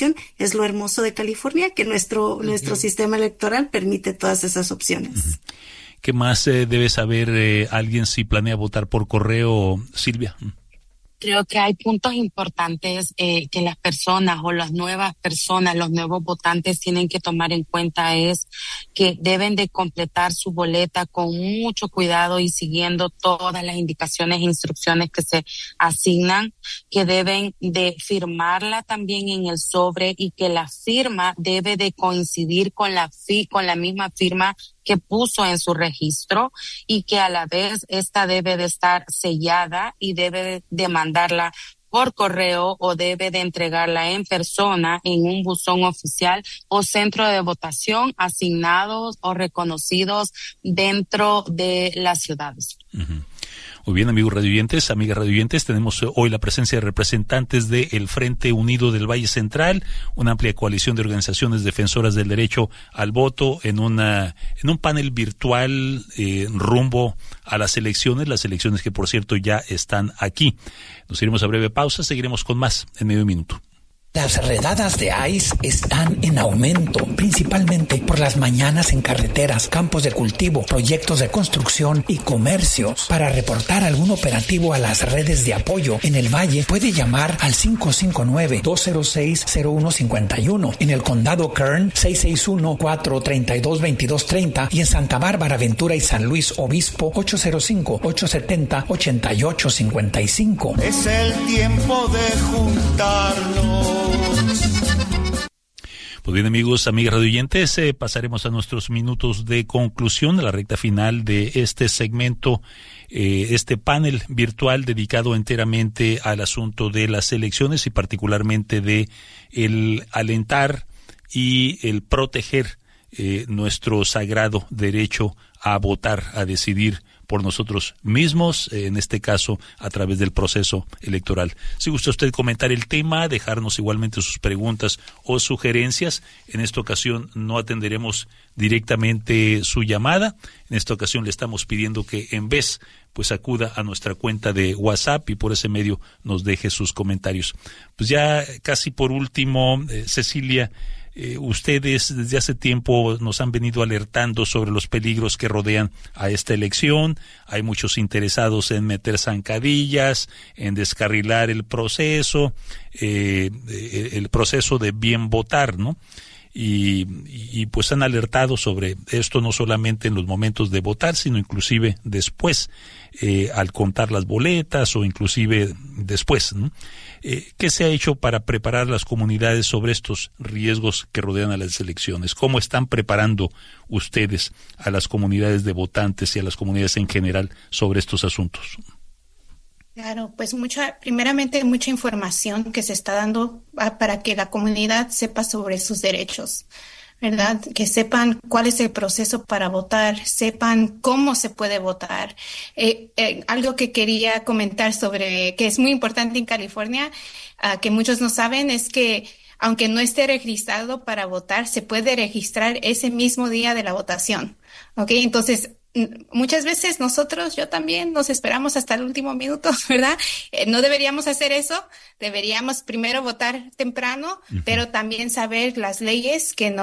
opción. Es lo hermoso de California, que nuestro sistema electoral permite todas esas opciones. ¿Qué más debe saber alguien si planea votar por correo, Silvia? Creo que hay puntos importantes que las personas o las nuevas personas, los nuevos votantes tienen que tomar en cuenta, es que deben de completar su boleta con mucho cuidado y siguiendo todas las indicaciones e instrucciones que se asignan, que deben de firmarla también en el sobre y que la firma debe de coincidir con la misma firma que puso en su registro, y que a la vez esta debe de estar sellada y debe de mandarla por correo o debe de entregarla en persona en un buzón oficial o centro de votación asignados o reconocidos dentro de las ciudades. Uh-huh. Muy bien, amigos radioyentes, amigas radioyentes, tenemos hoy la presencia de representantes del Frente Unido del Valle Central, una amplia coalición de organizaciones defensoras del derecho al voto en un panel virtual rumbo a las elecciones que por cierto ya están aquí. Nos iremos a breve pausa, seguiremos con más en medio minuto. Las redadas de ICE están en aumento, principalmente por las mañanas en carreteras, campos de cultivo, proyectos de construcción y comercios. Para reportar algún operativo a las redes de apoyo en el Valle, puede llamar al 559-206-0151. En el condado Kern, 661-432-2230. Y en Santa Bárbara, Ventura y San Luis Obispo, 805-870-8855. Es el tiempo de juntarnos. Pues bien, amigos, amigas radioyentes, pasaremos a nuestros minutos de conclusión, a la recta final de este segmento, este panel virtual dedicado enteramente al asunto de las elecciones y particularmente de el alentar y el proteger nuestro sagrado derecho a votar, a decidir por nosotros mismos, en este caso a través del proceso electoral. Si gusta usted comentar el tema, dejarnos igualmente sus preguntas o sugerencias, en esta ocasión no atenderemos directamente su llamada, en esta ocasión le estamos pidiendo que en vez pues acuda a nuestra cuenta de WhatsApp y por ese medio nos deje sus comentarios. Pues ya casi por último, Cecilia, ustedes desde hace tiempo nos han venido alertando sobre los peligros que rodean a esta elección. Hay muchos interesados en meter zancadillas, en descarrilar el proceso de bien votar, ¿no? Y pues han alertado sobre esto no solamente en los momentos de votar, sino inclusive después, al contar las boletas o inclusive después, ¿no? ¿Qué se ha hecho para preparar las comunidades sobre estos riesgos que rodean a las elecciones? ¿Cómo están preparando ustedes a las comunidades de votantes y a las comunidades en general sobre estos asuntos? Claro, pues primeramente mucha información que se está dando para que la comunidad sepa sobre sus derechos, ¿verdad? Que sepan cuál es el proceso para votar, sepan cómo se puede votar. Algo que quería comentar sobre, que es muy importante en California, que muchos no saben, es que aunque no esté registrado para votar, se puede registrar ese mismo día de la votación, ¿ok? Entonces, muchas veces yo también nos esperamos hasta el último minuto, ¿verdad? No deberíamos hacer eso, deberíamos primero votar temprano, pero también saber las leyes que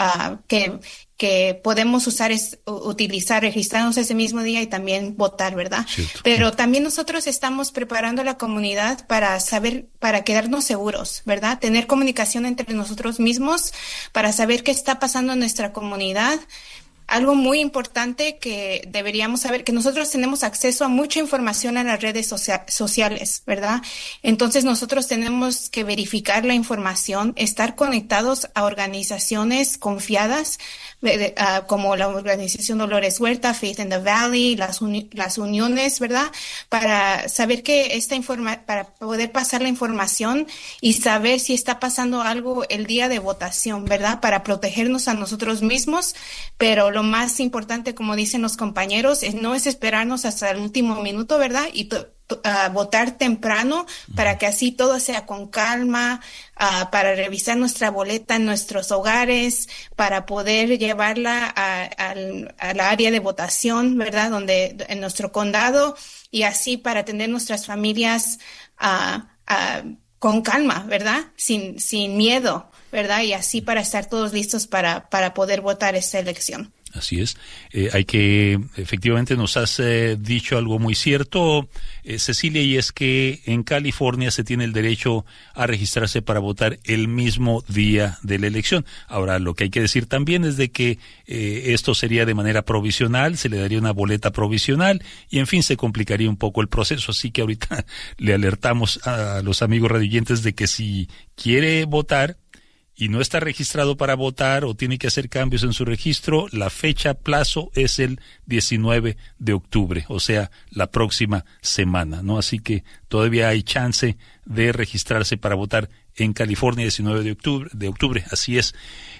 que podemos utilizar, registrarnos ese mismo día y también votar, ¿verdad? Cierto. Pero también nosotros estamos preparando a la comunidad para quedarnos seguros, ¿verdad? Tener comunicación entre nosotros mismos para saber qué está pasando en nuestra comunidad. Algo muy importante que deberíamos saber, que nosotros tenemos acceso a mucha información en las redes sociales, ¿verdad? Entonces nosotros tenemos que verificar la información, estar conectados a organizaciones confiadas, como la organización Dolores Huerta, Faith in the Valley, las uniones, ¿verdad? Para saber que para poder pasar la información y saber si está pasando algo el día de votación, ¿verdad? Para protegernos a nosotros mismos, pero lo más importante, como dicen los compañeros, no es esperarnos hasta el último minuto, ¿verdad? Y votar temprano para que así todo sea con calma, para revisar nuestra boleta en nuestros hogares, para poder llevarla al área de votación, ¿verdad? En nuestro condado, y así para tener nuestras familias con calma, ¿verdad? Sin miedo, ¿verdad? Y así para estar todos listos para poder votar esta elección. Así es. Efectivamente nos has dicho algo muy cierto, Cecilia, y es que en California se tiene el derecho a registrarse para votar el mismo día de la elección. Ahora, lo que hay que decir también es de que esto sería de manera provisional, se le daría una boleta provisional y, en fin, se complicaría un poco el proceso. Así que ahorita le alertamos a los amigos radioyentes de que si quiere votar y no está registrado para votar o tiene que hacer cambios en su registro, la fecha plazo es el 19 de octubre, o sea, la próxima semana, ¿no? Así que todavía hay chance de registrarse para votar en California 19 de octubre, así es.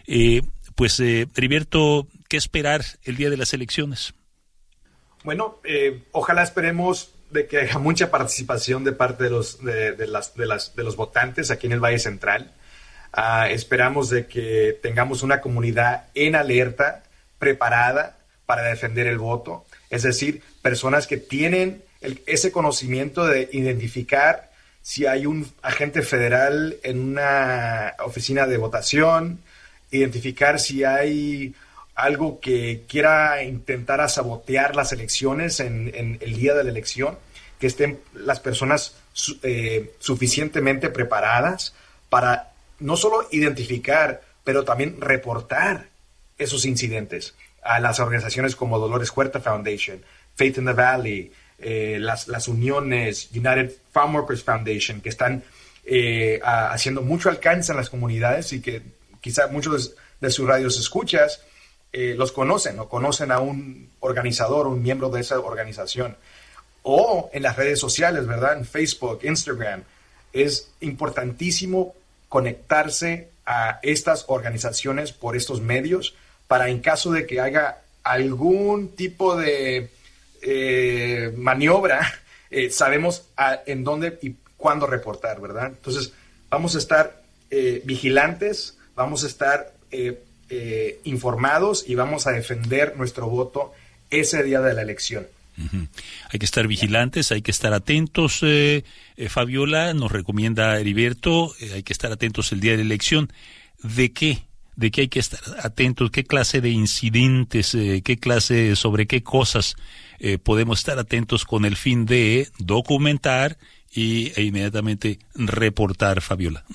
Heriberto, ¿qué esperar el día de las elecciones? Bueno, ojalá esperemos de que haya mucha participación de parte de los votantes aquí en el Valle Central. Esperamos de que tengamos una comunidad en alerta, preparada para defender el voto. Es decir, personas que tienen ese conocimiento de identificar si hay un agente federal en una oficina de votación, identificar si hay algo que quiera intentar sabotear las elecciones en el día de la elección, que estén las personas suficientemente preparadas para no solo identificar, pero también reportar esos incidentes a las organizaciones como Dolores Huerta Foundation, Faith in the Valley, las uniones United Farm Workers Foundation, que están haciendo mucho alcance en las comunidades y que quizá muchos de sus radios escuchas los conocen o conocen a un organizador, un miembro de esa organización. O en las redes sociales, ¿verdad? En Facebook, Instagram. Es importantísimo conectarse a estas organizaciones por estos medios para, en caso de que haya algún tipo de maniobra, sabemos en dónde y cuándo reportar, ¿verdad? Entonces, vamos a estar vigilantes, vamos a estar informados y vamos a defender nuestro voto ese día de la elección. Uh-huh. Hay que estar vigilantes, hay que estar atentos. Fabiola nos recomienda Heriberto, hay que estar atentos el día de la elección. ¿De qué hay que estar atentos? ¿Qué clase de incidentes, sobre qué cosas podemos estar atentos con el fin de documentar e inmediatamente reportar, Fabiola?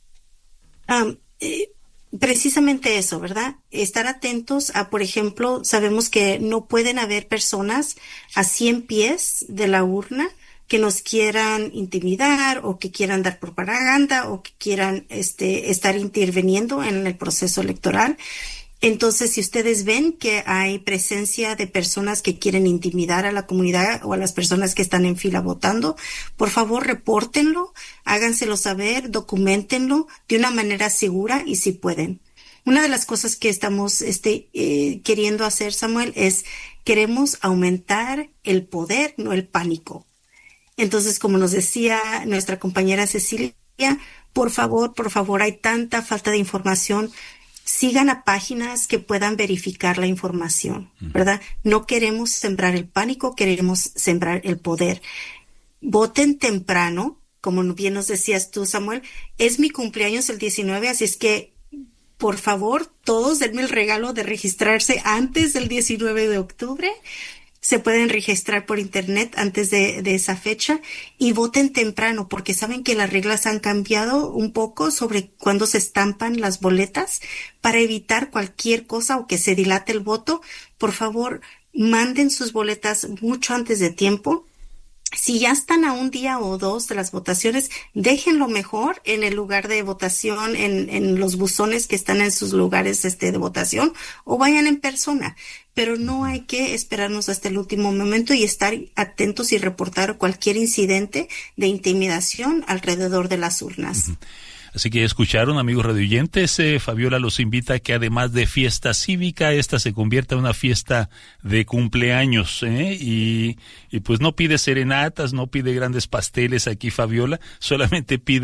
Precisamente eso, ¿verdad? Estar atentos a, por ejemplo, sabemos que no pueden haber personas a 100 pies de la urna que nos quieran intimidar o que quieran dar propaganda o que quieran estar interviniendo en el proceso electoral. Entonces, si ustedes ven que hay presencia de personas que quieren intimidar a la comunidad o a las personas que están en fila votando, por favor, repórtenlo, háganselo saber, documentenlo de una manera segura y si pueden. Una de las cosas que estamos queriendo hacer, Samuel, queremos aumentar el poder, no el pánico. Entonces, como nos decía nuestra compañera Cecilia, por favor, hay tanta falta de información. Sigan a páginas que puedan verificar la información, ¿verdad? No queremos sembrar el pánico, queremos sembrar el poder. Voten temprano, como bien nos decías tú, Samuel. Es mi cumpleaños el 19, así es que, por favor, todos denme el regalo de registrarse antes del 19 de octubre. Se pueden registrar por internet antes de esa fecha y voten temprano porque saben que las reglas han cambiado un poco sobre cuándo se estampan las boletas para evitar cualquier cosa o que se dilate el voto. Por favor, manden sus boletas mucho antes de tiempo. Si ya están a un día o dos de las votaciones, déjenlo mejor en el lugar de votación, en los buzones que están en sus lugares de votación o vayan en persona. Pero no hay que esperarnos hasta el último momento y estar atentos y reportar cualquier incidente de intimidación alrededor de las urnas. Uh-huh. Así que escucharon, amigos radioyentes, Fabiola los invita a que además de fiesta cívica, esta se convierta en una fiesta de cumpleaños, y pues no pide serenatas, no pide grandes pasteles aquí, Fabiola, solamente pide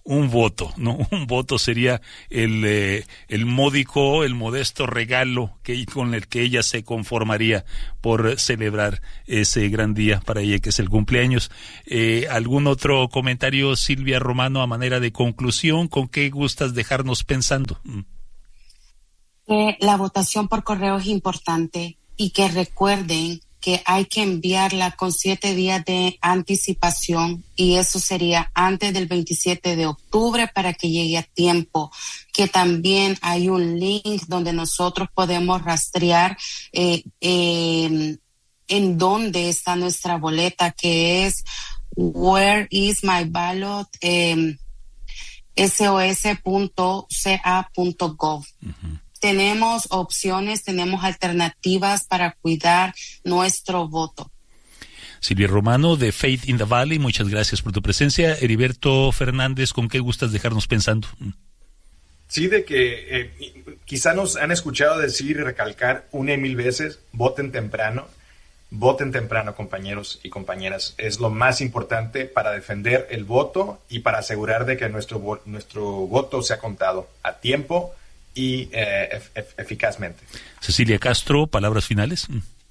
un voto, ¿no? Un voto sería el módico, el modesto regalo con el que ella se conformaría por celebrar ese gran día para ella, que es el cumpleaños. ¿Algún otro comentario, Silvia Romano, a manera de conclusión? ¿Con qué gustas dejarnos pensando? La votación por correo es importante y que recuerden que hay que enviarla con 7 días de anticipación, y eso sería antes del 27 de octubre para que llegue a tiempo. Que también hay un link donde nosotros podemos rastrear en dónde está nuestra boleta, que es Where is my ballot, sos.ca.gov. Uh-huh. Tenemos opciones, tenemos alternativas para cuidar nuestro voto. Silvia Romano, de Faith in the Valley, muchas gracias por tu presencia. Heriberto Fernández, ¿con qué gustas dejarnos pensando? Sí, de que quizá nos han escuchado decir y recalcar 1 y 1000 veces, voten temprano, compañeros y compañeras. Es lo más importante para defender el voto y para asegurar de que nuestro voto sea contado a tiempo y eficazmente. Cecilia Castro, palabras finales.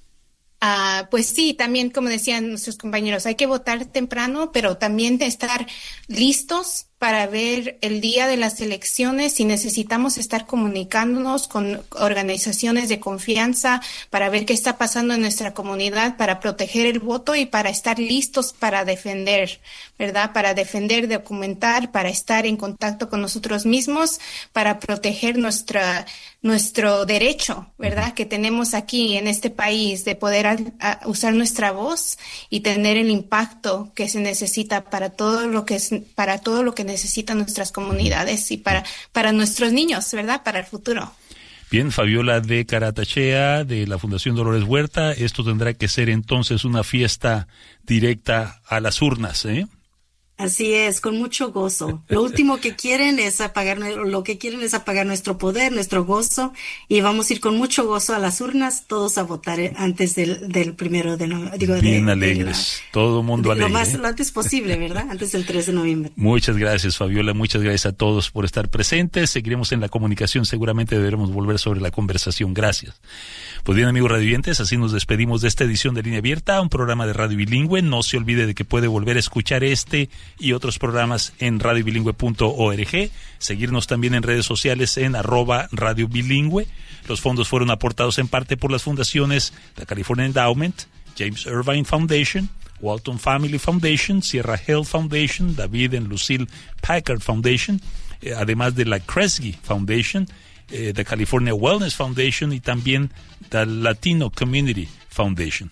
Pues sí, también como decían nuestros compañeros, hay que votar temprano, pero también estar listos para ver el día de las elecciones, y necesitamos estar comunicándonos con organizaciones de confianza para ver qué está pasando en nuestra comunidad, para proteger el voto y para estar listos para defender, ¿verdad? Para defender, documentar, para estar en contacto con nosotros mismos, para proteger nuestro derecho, ¿verdad? Que tenemos aquí en este país de poder usar nuestra voz y tener el impacto que se necesita para todo lo que necesitan nuestras comunidades y para nuestros niños, ¿verdad? Para el futuro. Bien, Fabiola de Caratachea, de la Fundación Dolores Huerta, esto tendrá que ser entonces una fiesta directa a las urnas, ¿eh? Así es, con mucho gozo. Lo último que quieren es apagar nuestro poder, nuestro gozo, y vamos a ir con mucho gozo a las urnas, todos a votar antes del 1 de noviembre. Bien alegres, todo el mundo alegre. Lo antes posible, ¿verdad? Antes del 3 de noviembre. Muchas gracias, Fabiola, muchas gracias a todos por estar presentes. Seguiremos en la comunicación, seguramente deberemos volver sobre la conversación. Gracias. Pues bien, amigos radioyentes, así nos despedimos de esta edición de Línea Abierta, un programa de radio bilingüe. No se olvide de que puede volver a escuchar este y otros programas en radiobilingüe.org, seguirnos también en redes sociales en @radiobilingüe. Los fondos fueron aportados en parte por las fundaciones The California Endowment, James Irvine Foundation, Walton Family Foundation, Sierra Health Foundation, David and Lucille Packard Foundation, además de la Kresge Foundation, The California Wellness Foundation y también The Latino Community Foundation.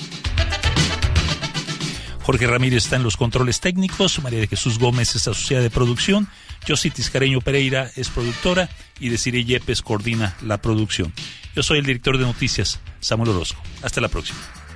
Jorge Ramírez está en los controles técnicos, María de Jesús Gómez es asociada de producción, Josie Tiscareño Pereira es productora y Desiree Yepes coordina la producción. Yo soy el director de noticias, Samuel Orozco. Hasta la próxima.